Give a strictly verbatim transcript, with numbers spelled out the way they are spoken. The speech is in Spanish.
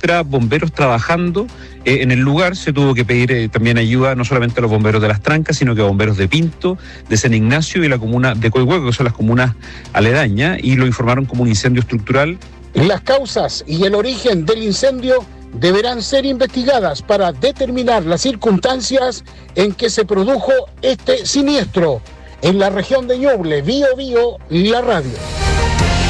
registra bomberos trabajando eh, en el lugar. Se tuvo que pedir eh, también ayuda no solamente a los bomberos de Las Trancas, sino que a bomberos de Pinto, de San Ignacio y la comuna de Coihueco, que son las comunas aledañas, y lo informaron como un incendio estructural. Las causas y el origen del incendio deberán ser investigadas para determinar las circunstancias en que se produjo este siniestro. En la región de Ñuble, Bío Bío, la radio.